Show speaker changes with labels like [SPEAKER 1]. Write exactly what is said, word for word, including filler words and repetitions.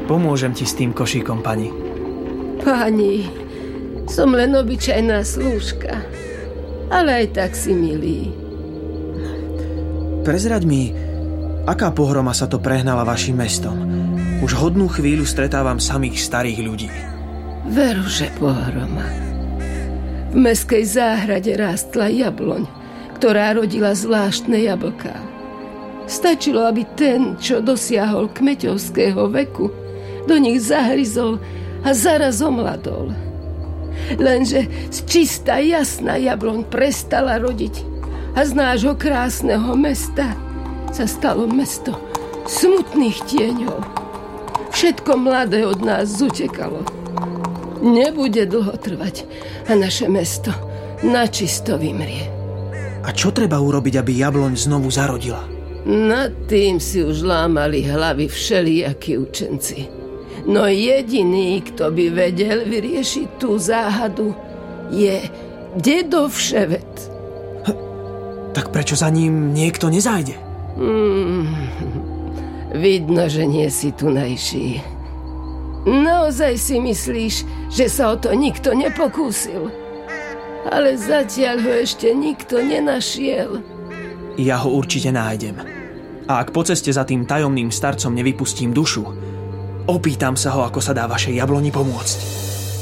[SPEAKER 1] Pomôžem ti s tým košíkom, pani.
[SPEAKER 2] Pani, som len obyčajná slúžka, ale aj tak si milý.
[SPEAKER 1] Prezraď mi, aká pohroma sa to prehnala vašim mestom? Už hodnú chvíľu stretávam samých starých ľudí.
[SPEAKER 2] Veru, že pohroma. V mestskej záhrade rástla jabloň, ktorá rodila zvláštne jablká. Stačilo, aby ten, čo dosiahol kmeťovského veku, do nich zahryzol a zaraz omladol. Lenže z čistá jasná jabloň prestala rodiť a z nášho krásneho mesta sa stalo mesto smutných tieňov. Všetko mladé od nás zutekalo. Nebude dlho trvať a naše mesto načisto vymrie.
[SPEAKER 1] A čo treba urobiť, aby jabloň znovu zarodila?
[SPEAKER 2] Nad tým si už lámali hlavy všelijakí učenci. No jediný, kto by vedel vyriešiť tú záhadu, je dedo Vševet.
[SPEAKER 1] H, tak prečo za ním niekto nezájde?
[SPEAKER 2] Hmm, vidno, že nie si tunajší. Naozaj si myslíš, že sa o to nikto nepokúsil? Ale zatiaľ ho ešte nikto nenašiel.
[SPEAKER 1] Ja ho určite nájdem. A ak po ceste za tým tajomným starcom nevypustím dušu, opýtam sa ho, ako sa dá vašej jabloni pomôcť.